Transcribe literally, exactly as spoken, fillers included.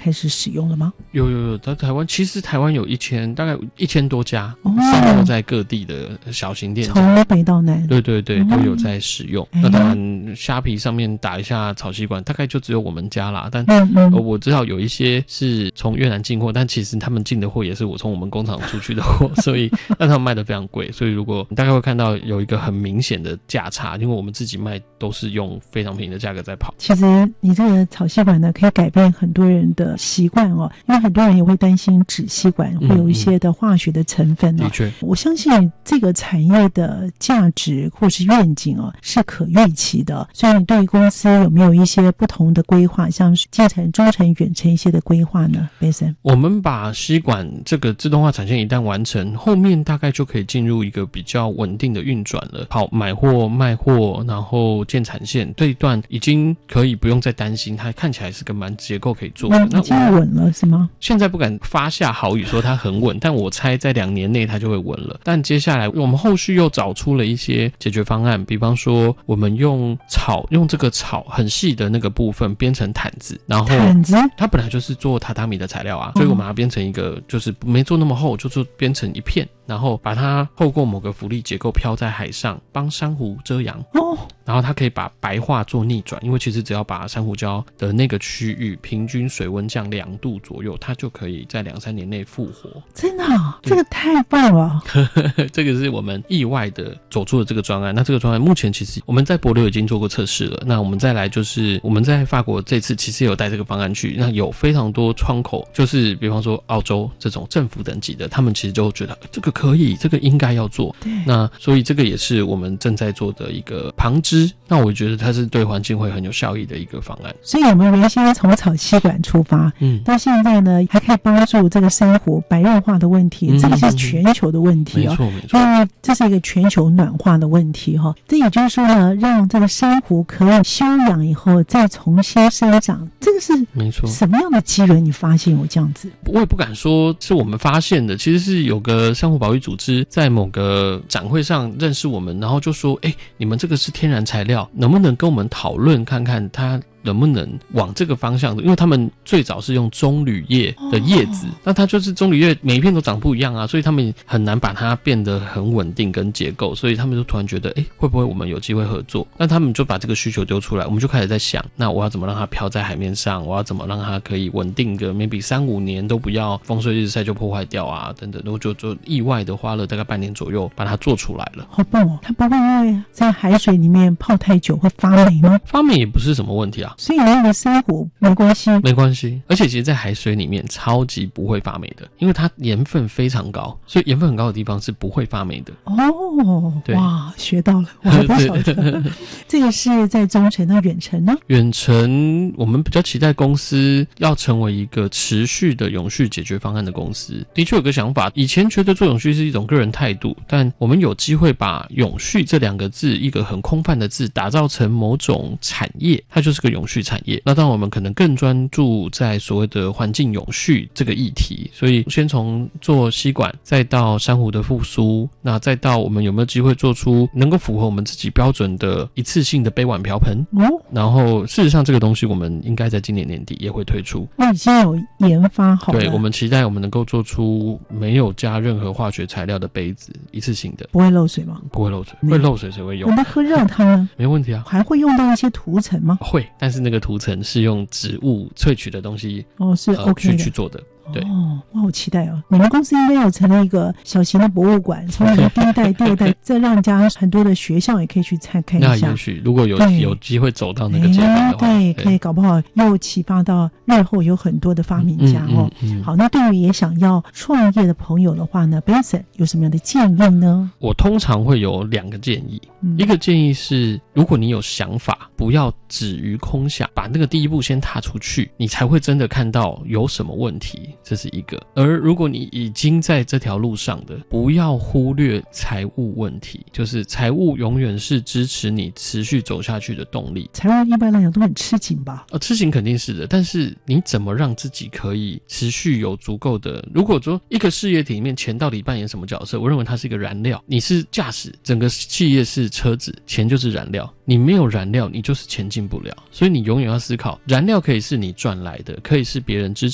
开始使用了吗？ 有有有，在台湾其实台湾有一千大概一千多家，散落在各地的小型店家， 从北到南， 对对对， 嗯、 都有在使用。 哎、 那当然，虾皮上面打一下草吸管，大概就只有我们家啦。但、 嗯嗯呃、我知道有一些是从越南进货，但其实他们进的货也是我从我们工厂出去的货，所以但他们卖的非常贵。所以如果你大概会看到有一个很明显的价差，因为我们自己卖都是用非常便宜的价格在跑。 其实你这个草吸管呢，可以改变很多人的习惯哦，因为很多人也会担心纸吸管会有一些的化学的成分哦。 的确， 我相信这个产业的价值或是愿景哦是可预期的。所以你对于公司有没有一些不同的规划，像是近程、中程、远程一些的规划呢 ？Benson， 我们把吸管这个自动化产线一旦完成，后面大概就可以进入一个比较稳定的运转了。好，买货、卖货，然后建产线这一段已经可以不用再担心，它看起来是个蛮结构可以做的。 嗯、已经稳了是吗？ 现在不敢发下好语说它很稳，但我猜在两年内它就会稳了。但接下来我们后续又找出了一些解决方案，比方说我们用草，用这个草很细的那个部分编成毯子，然后毯子它本来就是做榻榻米的材料啊，所以我们把它编成一个，就是没做那么厚，就做编成一片，然后把它透过某个浮力结构飘在海上，帮珊瑚遮阳哦。然后它可以把白化做逆转，因为其实只要把珊瑚礁的那个区域平均水温降两度左右，它就可以在两三年内复活。 真的、哦，这个太棒了！ 这个是我们意外的走出了这个专案。那这个专案目前其实我们在帛琉已经做过测试了。那我们再来就是我们在法国这次其实也有带这个方案去，那有非常多窗口，就是比方说澳洲这种政府等级的，他们其实就觉得这个可以，这个应该要做。 对。 那所以这个也是我们正在做的一个旁支。那我觉得它是对环境会很有效益的一个方案。 所以我们原先从草吸管出发，嗯，到现在呢还可以帮助这个珊瑚白热化的问题，嗯、这个是全球的问题哦， 没错没错， 因为这是一个全球暖化的问题哈、哦。这也就是说呢，让这个珊瑚可以休养以后再重新生长，这个是没错。 什么样的机缘你发现有这样子？ 我也不敢说是我们发现的，其实是有个珊瑚保育组织在某个展会上认识我们，然后就说：“哎，你们这个是天然材料，能不能跟我们讨论看看它能不能往这个方向的？因为他们最早是用棕榈叶的叶子，哦、那它就是棕榈叶每一片都长不一样啊，所以他们很难把它变得很稳定跟结构，所以他们就突然觉得，哎，会不会我们有机会合作？那他们就把这个需求丢出来，我们就开始在想，那我要怎么让它飘在海面上？我要怎么让它可以稳定个 maybe 三五年都不要风吹日晒就破坏掉啊，等等，然后就就意外的花了大概半年左右把它做出来了。 好棒哦！它不会因为在海水里面泡太久会发霉吗？ 发霉也不是什么问题啊。 所以那个珊瑚没关系， 没关系。而且其实在海水里面超级不会发霉的，因为它盐分非常高，所以盐分很高的地方是不会发霉的。 哦，哇，学到了，我还不晓得。这个是在中程到远程呢？ 远程我们比较期待公司要成为一个持续的永续解决方案的公司。的确有个想法，以前觉得做永续是一种个人态度，但我们有机会把永续这两个字，一个很空泛的字，打造成某种产业，它就是个永续产业。那当然我们可能更专注在所谓的环境永续这个议题，所以先从做吸管，再到珊瑚的复苏，那再到我们有没有机会做出能够符合我们自己标准的一次性的杯碗瓢盆、哦、然后事实上这个东西我们应该在今年年底也会推出。 我已经有研发好了， 对，我们期待我们能够做出没有加任何化学材料的杯子，一次性的。 不会漏水吗？ 不会漏水。会漏水谁会用？ 我们喝热汤呢？ 没问题啊。 还会用到一些涂层吗？ 会，但是那个涂层是用植物萃取的东西哦，是 OK 的、 呃、去去做的。对哦，我好期待哦！你们公司应该有成立一个小型的博物馆，从你们第一代、第二代，再让人家很多的学校也可以去参看一下。 那也许如果有有机会走到那个阶段的话， 对，可以搞不好又启发到日后有很多的发明家哦。嗯嗯嗯、好，那对于也想要创业的朋友的话呢 ，Benson 有什么样的建议呢？ 我通常会有两个建议，嗯、一个建议是，如果你有想法，不要止于空想，把那个第一步先踏出去，你才会真的看到有什么问题。这是一个。而如果你已经在这条路上的，不要忽略财务问题，就是财务永远是支持你持续走下去的动力。 财务一般来讲都很吃紧吧？ 呃，吃紧肯定是的，但是你怎么让自己可以持续有足够的？如果说一个事业体里面钱到底扮演什么角色？我认为它是一个燃料，你是驾驶，整个企业是车子，钱就是燃料。你没有燃料，你就是前进不了。所以你永远要思考，燃料可以是你赚来的，可以是别人支持